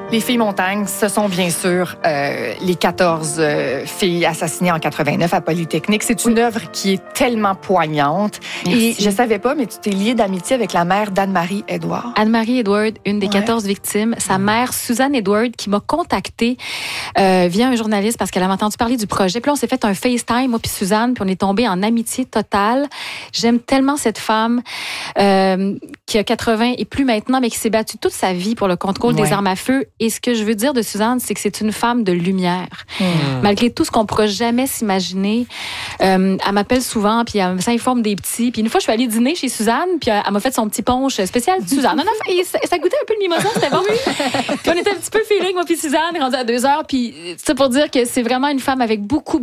Les filles montagnes, ce sont bien sûr les 14 filles assassinées en 89 à Polytechnique. C'est une œuvre qui est tellement poignante. Merci. Et je savais pas, mais tu t'es liée d'amitié avec la mère d'Anne-Marie Edouard. Anne-Marie Edward, une des 14 victimes. Sa mère, Suzanne Edward, qui m'a contactée via un journaliste parce qu'elle avait entendu parler du projet. Puis là, on s'est fait un FaceTime, moi puis Suzanne, puis on est tombés en amitié totale. J'aime tellement cette femme qui a 80 et plus maintenant, mais qui s'est battue toute sa vie pour le contrôle des armes à feu. Et ce que je veux dire de Suzanne, c'est que c'est une femme de lumière. Malgré tout ce qu'on ne pourra jamais s'imaginer, elle m'appelle souvent, puis elle s'informe des petits. Puis une fois, je suis allée dîner chez Suzanne, puis elle m'a fait son petit punch spécial de Suzanne. Et ça goûtait un peu le mimosa, c'était bon. Puis on était un petit peu feeling, moi puis Suzanne, rendu à 2h. Puis c'est pour dire que c'est vraiment une femme avec beaucoup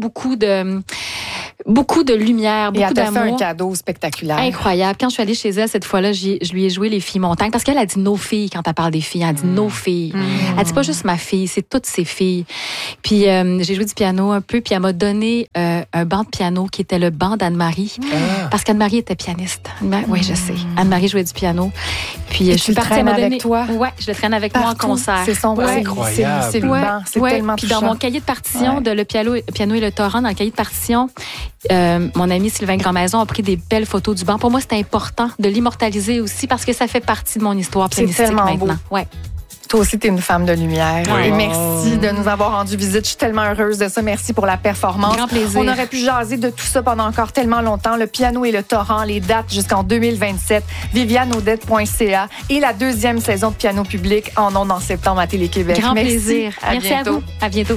de lumière, beaucoup d'amour. Et elle t'a fait un cadeau spectaculaire. Incroyable. Quand je suis allée chez elle cette fois-là, je lui ai joué les filles montagnes parce qu'elle a dit nos filles quand elle parle des filles. Elle a dit nos filles. Elle dit pas juste ma fille, c'est toutes ses filles. Puis j'ai joué du piano un peu, puis elle m'a donné un banc de piano qui était le banc d'Anne-Marie parce qu'Anne-Marie était pianiste. Oui, je sais. Anne-Marie jouait du piano. Puis je suis partie avec toi. Ouais, je le traîne avec moi en concert. C'est son incroyable. C'est le banc, c'est tellement Puis touchant. dans mon cahier de partition de le piano et le torrent, dans le cahier de partition, mon ami Sylvain Grandmaison a pris des belles photos du banc. Pour moi, c'est important de l'immortaliser aussi parce que ça fait partie de mon histoire pianistique maintenant. Ouais. Toi aussi, t'es une femme de lumière. Oui. Et merci de nous avoir rendu visite. Je suis tellement heureuse de ça. Merci pour la performance. Grand plaisir. On aurait pu jaser de tout ça pendant encore tellement longtemps. Le piano et le torrent, les dates jusqu'en 2027. VivianneAudette.ca et la 2e saison de Piano public en ondes en septembre à Télé-Québec. Grand merci. plaisir. Merci à vous. À bientôt.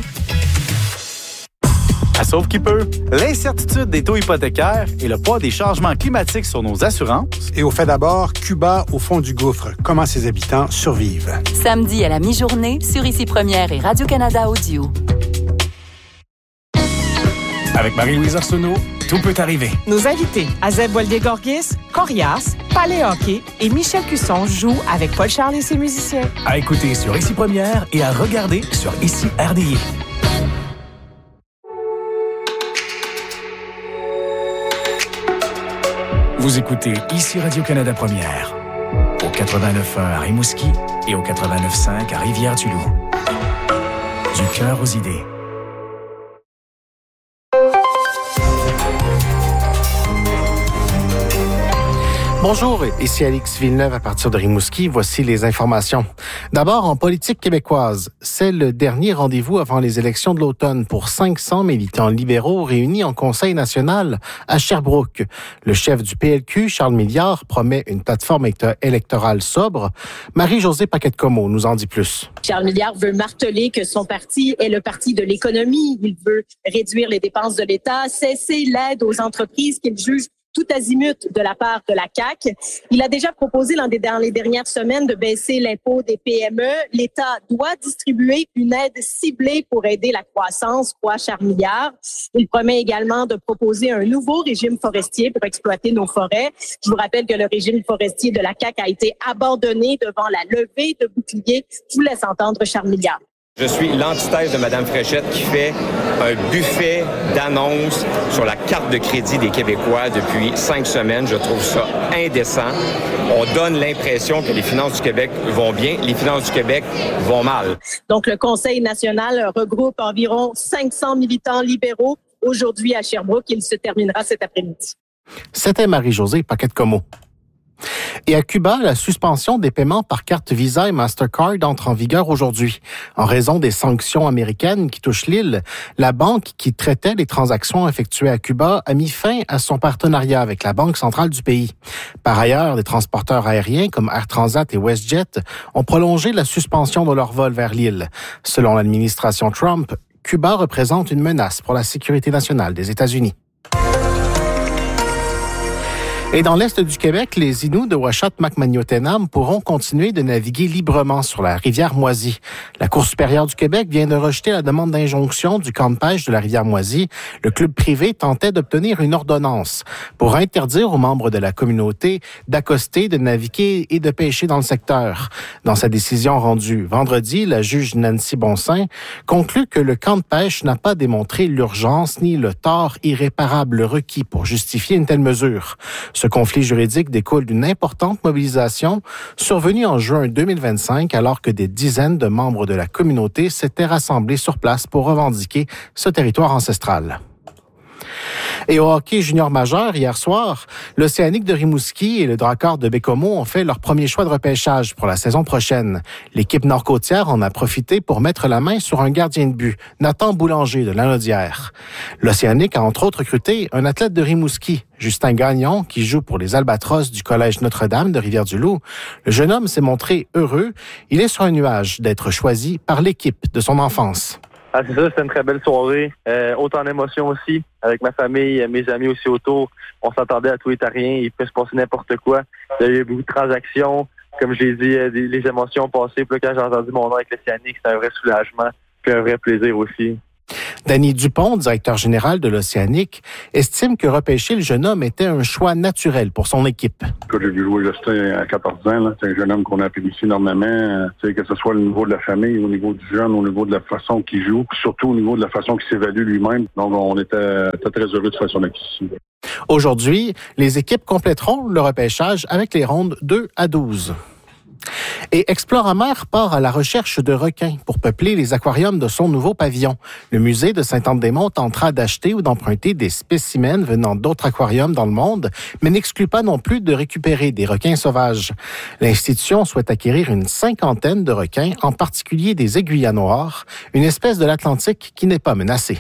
À Sauve qui peut, l'incertitude des taux hypothécaires et le poids des changements climatiques sur nos assurances. Et au fait d'abord, Cuba au fond du gouffre. Comment ses habitants survivent. Samedi à la mi-journée sur Ici Première et Radio-Canada Audio. Avec Marie-Louise Arsenault, tout peut arriver. Nos invités, Azeb Boldé-Gorgis, Corias, Palais Hockey et Michel Cusson jouent avec Paul Charles et ses musiciens. À écouter sur Ici Première et à regarder sur Ici RDI. Vous écoutez Ici Radio-Canada Première, au 89.1 à Rimouski et au 89.5 à Rivière-du-Loup. Du cœur aux idées. Bonjour, ici Alix Villeneuve à partir de Rimouski. Voici les informations. D'abord, en politique québécoise, c'est le dernier rendez-vous avant les élections de l'automne pour 500 militants libéraux réunis en Conseil national à Sherbrooke. Le chef du PLQ, Charles Milliard, promet une plateforme électorale sobre. Marie-Josée Paquette-Comeau nous en dit plus. Charles Milliard veut marteler que son parti est le parti de l'économie. Il veut réduire les dépenses de l'État, cesser l'aide aux entreprises qu'il juge tout azimut de la part de la CAQ. Il a déjà proposé dans les dernières semaines de baisser l'impôt des PME. L'État doit distribuer une aide ciblée pour aider la croissance, croit Charles Milliard. Il promet également de proposer un nouveau régime forestier pour exploiter nos forêts. Je vous rappelle que le régime forestier de la CAQ a été abandonné devant la levée de boucliers. Je vous laisse entendre Charles Milliard. Je suis l'antithèse de Mme Fréchette qui fait un buffet d'annonces sur la carte de crédit des Québécois depuis 5 semaines. Je trouve ça indécent. On donne l'impression que les finances du Québec vont bien. Les finances du Québec vont mal. Donc, le Conseil national regroupe environ 500 militants libéraux aujourd'hui à Sherbrooke. Il se terminera cet après-midi. C'était Marie-Josée Paquette-Comeau. Et à Cuba, la suspension des paiements par carte Visa et Mastercard entre en vigueur aujourd'hui. En raison des sanctions américaines qui touchent l'île, la banque qui traitait les transactions effectuées à Cuba a mis fin à son partenariat avec la Banque centrale du pays. Par ailleurs, des transporteurs aériens comme Air Transat et WestJet ont prolongé la suspension de leurs vols vers l'île. Selon l'administration Trump, Cuba représente une menace pour la sécurité nationale des États-Unis. Et dans l'est du Québec, les Inuits de Ouachat-Macmagnotenam pourront continuer de naviguer librement sur la rivière Moisy. La Cour supérieure du Québec vient de rejeter la demande d'injonction du camp de pêche de la rivière Moisy. Le club privé tentait d'obtenir une ordonnance pour interdire aux membres de la communauté d'accoster, de naviguer et de pêcher dans le secteur. Dans sa décision rendue vendredi, la juge Nancy Bonsaint conclut que le camp de pêche n'a pas démontré l'urgence ni le tort irréparable requis pour justifier une telle mesure. Ce conflit juridique découle d'une importante mobilisation survenue en juin 2025 alors que des dizaines de membres de la communauté s'étaient rassemblés sur place pour revendiquer ce territoire ancestral. Et au hockey junior majeur, hier soir, l'Océanique de Rimouski et le Drakkar de Bécomo ont fait leur premier choix de repêchage pour la saison prochaine. L'équipe nord-côtière en a profité pour mettre la main sur un gardien de but, Nathan Boulanger de Lanaudière. L'Océanique a entre autres recruté un athlète de Rimouski, Justin Gagnon, qui joue pour les Albatros du Collège Notre-Dame de Rivière-du-Loup. Le jeune homme s'est montré heureux. Il est sur un nuage d'être choisi par l'équipe de son enfance. Ah, c'est ça, c'était une très belle soirée. Autant d'émotions aussi, avec ma famille, mes amis aussi autour. On s'attendait à tout et à rien. Il peut se passer n'importe quoi. Il y a eu beaucoup de transactions. Comme je l'ai dit, les émotions passées. Puis là, quand j'ai entendu mon nom avec l'Océanique, c'était un vrai soulagement. Puis un vrai plaisir aussi. Danny Dupont, directeur général de l'Océanique, estime que repêcher le jeune homme était un choix naturel pour son équipe. Quand j'ai vu jouer Justin à 14 ans, là, c'est un jeune homme qu'on apprécie énormément, que ce soit au niveau de la famille, au niveau du jeune, au niveau de la façon qu'il joue, surtout au niveau de la façon qu'il s'évalue lui-même. Donc, on était très heureux de faire son acquisition. Aujourd'hui, les équipes compléteront le repêchage avec les rondes 2 à 12. Et Exploramer part à la recherche de requins pour peupler les aquariums de son nouveau pavillon. Le musée de Sainte-Anne-des-Monts tentera d'acheter ou d'emprunter des spécimens venant d'autres aquariums dans le monde, mais n'exclut pas non plus de récupérer des requins sauvages. L'institution souhaite acquérir une 50aine de requins, en particulier des aiguillas noirs, une espèce de l'Atlantique qui n'est pas menacée.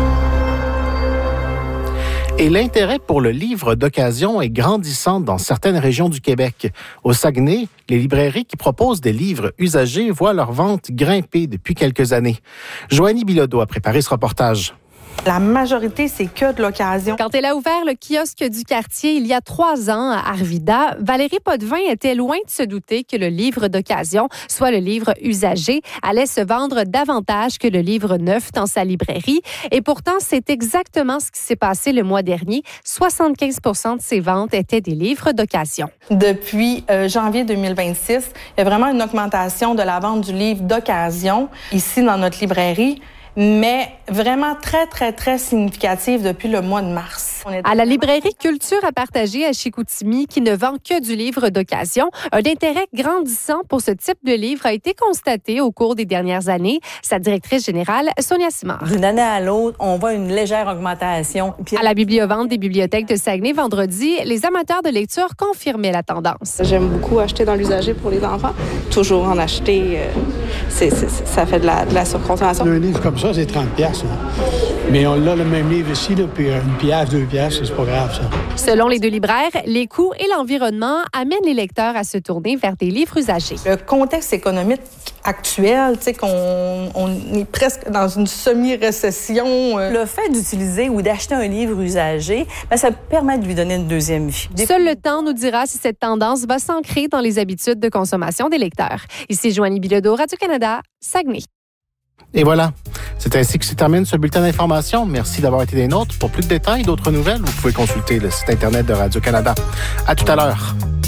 Et l'intérêt pour le livre d'occasion est grandissant dans certaines régions du Québec. Au Saguenay, les librairies qui proposent des livres usagés voient leur vente grimper depuis quelques années. Joanie Bilodeau a préparé ce reportage. La majorité, c'est que de l'occasion. Quand elle a ouvert le kiosque du quartier il y a 3 ans à Arvida, Valérie Potvin était loin de se douter que le livre d'occasion, soit le livre usagé, allait se vendre davantage que le livre neuf dans sa librairie. Et pourtant, c'est exactement ce qui s'est passé le mois dernier. 75% de ses ventes étaient des livres d'occasion. Depuis janvier 2026, il y a vraiment une augmentation de la vente du livre d'occasion ici dans notre librairie, mais vraiment très, très, très significative depuis le mois de mars. À la librairie Culture à partager à Chicoutimi, qui ne vend que du livre d'occasion, un intérêt grandissant pour ce type de livre a été constaté au cours des dernières années. Sa directrice générale, Sonia Simard. D'une année à l'autre, on voit une légère augmentation. À la bibliovente des bibliothèques de Saguenay vendredi, les amateurs de lecture confirmaient la tendance. J'aime beaucoup acheter dans l'usager pour les enfants. Toujours en acheter, ça fait de la surconsommation. Un livre comme ça, c'est 30$. Hein. Mais on a le même livre ici, là, puis une pièce, 2$, c'est pas grave, ça. Selon les deux libraires, les coûts et l'environnement amènent les lecteurs à se tourner vers des livres usagés. Le contexte économique actuel, tu sais, qu'on est presque dans une semi-récession. Le fait d'utiliser ou d'acheter un livre usagé, ça permet de lui donner une deuxième vie. Seul le temps nous dira si cette tendance va s'ancrer dans les habitudes de consommation des lecteurs. Ici Joanie Bilodeau, Radio-Canada, Saguenay. Et voilà, c'est ainsi que se termine ce bulletin d'information. Merci d'avoir été des nôtres. Pour plus de détails et d'autres nouvelles, vous pouvez consulter le site Internet de Radio-Canada. À tout à l'heure.